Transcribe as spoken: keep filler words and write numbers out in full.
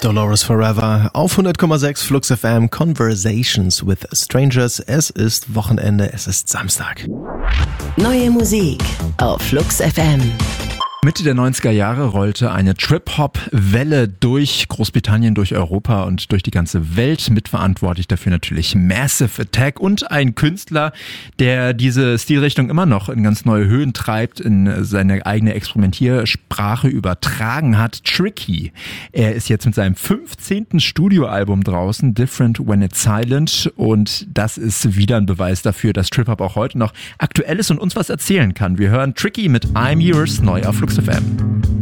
Dolores Forever auf hundert Komma sechs Flux F M, Conversations with Strangers. Es ist Wochenende, es ist Samstag. Neue Musik auf Flux F M. Mitte der neunziger Jahre rollte eine Trip-Hop-Welle durch Großbritannien, durch Europa und durch die ganze Welt. Mitverantwortlich dafür natürlich Massive Attack und ein Künstler, der diese Stilrichtung immer noch in ganz neue Höhen treibt, in seine eigene Experimentiersprache übertragen hat. Tricky. Er ist jetzt mit seinem fünfzehnten Studioalbum draußen, Different When It's Silent, und das ist wieder ein Beweis dafür, dass Trip-Hop auch heute noch aktuell ist und uns was erzählen kann. Wir hören Tricky mit I'm Yours neu auf Flux F M.